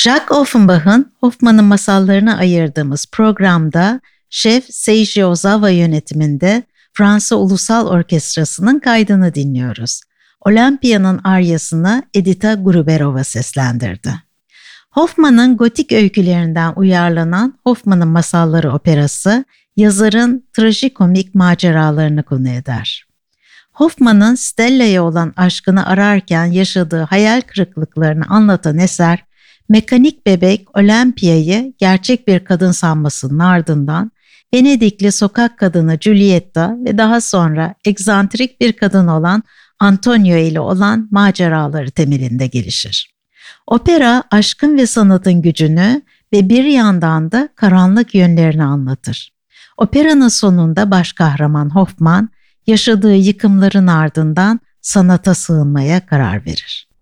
Jacques Offenbach'ın Hoffmann'ın masallarına ayırdığımız programda şef Seiji Ozawa yönetiminde Fransa Ulusal Orkestrası'nın kaydını dinliyoruz. Olympia'nın aryasını Edita Gruberova seslendirdi. Hoffmann'ın gotik öykülerinden uyarlanan Hoffmann'ın Masalları operası, yazarın trajikomik maceralarını konu eder. Hoffmann'ın Stella'ya olan aşkını ararken yaşadığı hayal kırıklıklarını anlatan eser, mekanik bebek Olympia'yı gerçek bir kadın sanmasının ardından Venedikli sokak kadını Giulietta ve daha sonra egzantrik bir kadın olan Antonio ile olan maceraları temelinde gelişir. Opera aşkın ve sanatın gücünü ve bir yandan da karanlık yönlerini anlatır. Operanın sonunda baş kahraman Hoffmann, yaşadığı yıkımların ardından sanata sığınmaya karar verir.